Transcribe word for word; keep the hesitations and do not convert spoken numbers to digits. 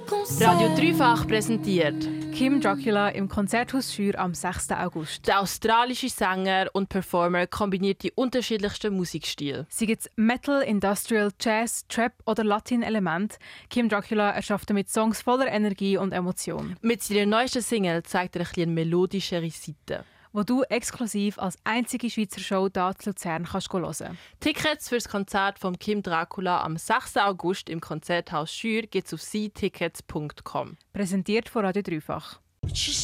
Radio Dreifach präsentiert Kim Dracula im Konzerthaus Schür am sechsten August. Der australische Sänger und Performer kombiniert die unterschiedlichsten Musikstile. Sie gibt Metal, Industrial, Jazz, Trap oder Latin-Element. Kim Dracula erschafft damit Songs voller Energie und Emotion. Mit seiner neuesten Single zeigt er ein bisschen melodischere Seite, wo du exklusiv als einzige Schweizer Show hier zu Luzern kannst hören. Tickets für das Konzert von Kim Dracula am sechsten August im Konzerthaus Schür gibt es auf sie tickets punkt com. Präsentiert von Radio Dreifach.